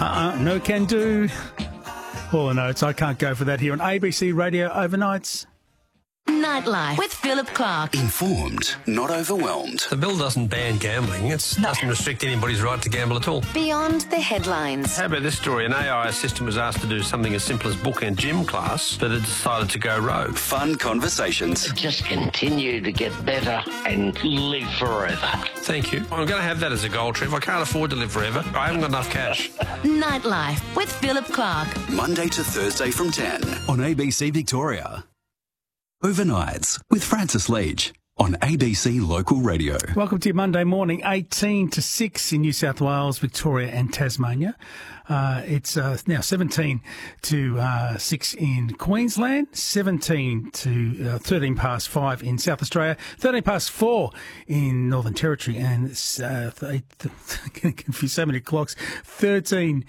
No can do. All I know is I can't go for that here on ABC Radio Overnights. Nightlife with Philip Clark. Informed, not overwhelmed. The bill doesn't ban gambling. It doesn't restrict anybody's right to gamble at all. Beyond the headlines. How about this story? An AI assistant was asked to do something as simple as book a gym class, but it decided to go rogue. Fun conversations. Just continue to get better and live forever. Thank you. I'm going to have that as a goal, Trev. I can't afford to live forever. I haven't got enough cash. Nightlife with Philip Clark. Monday to Thursday from 10 on ABC Victoria. Overnights with Francis Leach on ABC Local Radio. Welcome to your Monday morning, 18 to 6 in New South Wales, Victoria and Tasmania. It's now 17 to 6 in Queensland, 17 to 13 past 5 in South Australia, 13 past 4 in Northern Territory, and getting confused, so many clocks, 17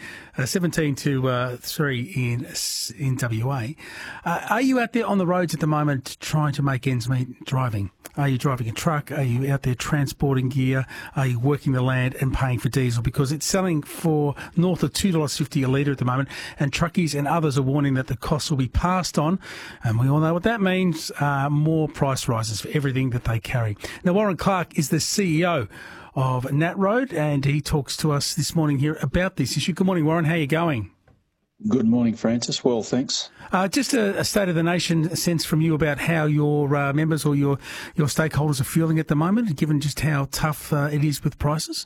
to 3 in WA. Are you out there on the roads at the moment trying to make ends meet driving? Are you driving a truck? Are you out there transporting gear? Are you working the land and paying for diesel? Because it's selling for north of $2.50 a litre at the moment, and truckies and others are warning that the costs will be passed on, and we all know what that means, more price rises for everything that they carry. Now, Warren Clark is the CEO of NatRoad, and he talks to us this morning here about this issue. Good morning, Warren. How are you going? Good morning, Francis. Well, thanks. Just a state of the nation sense from you about how your members or your stakeholders are feeling at the moment, given just how tough it is with prices?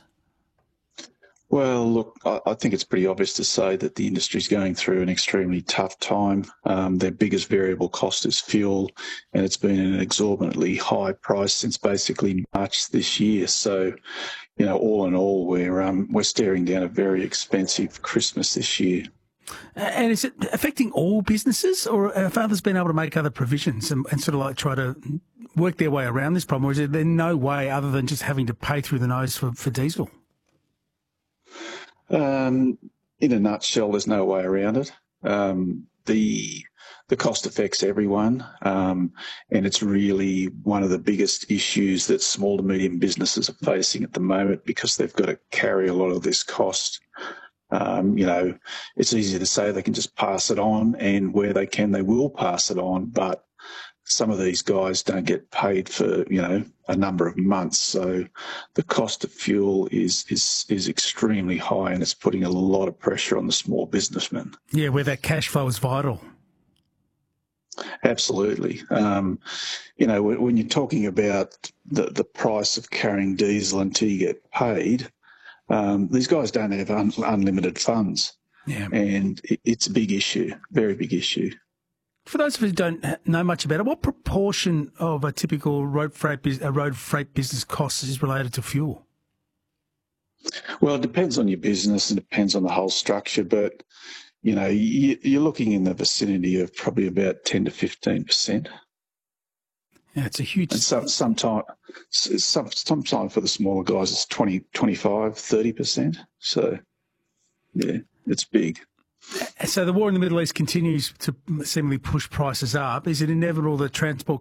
Well, look, I think it's pretty obvious to say that the industry's going through an extremely tough time. Their biggest variable cost is fuel, and it's been an exorbitantly high price since basically March this year. So, you know, all in all, we're staring down a very expensive Christmas this year. And is it affecting all businesses, or have others been able to make other provisions and sort of like try to work their way around this problem, or is there no way other than just having to pay through the nose for diesel? In a nutshell, there's no way around it. The cost affects everyone, and it's really one of the biggest issues that small to medium businesses are facing at the moment, because they've got to carry a lot of this cost. You know, it's easy to say they can just pass it on, and where they can, they will pass it on. But some of these guys don't get paid for, you know, a number of months. So the cost of fuel is extremely high, and it's putting a lot of pressure on the small businessmen. Yeah, where that cash flow is vital. Absolutely. You know, when you're talking about the price of carrying diesel until you get paid, these guys don't have unlimited funds, and it's a big issue, very big issue. For those of us who don't know much about it, what proportion of a typical road freight business costs is related to fuel? Well, it depends on your business and it depends on the whole structure, but you know, you're looking in the vicinity of probably about 10 to 15%. Yeah, it's a huge... And sometime for the smaller guys, it's 20, 25, 30%. So, yeah, it's big. So the war in the Middle East continues to seemingly push prices up. Is it inevitable that transport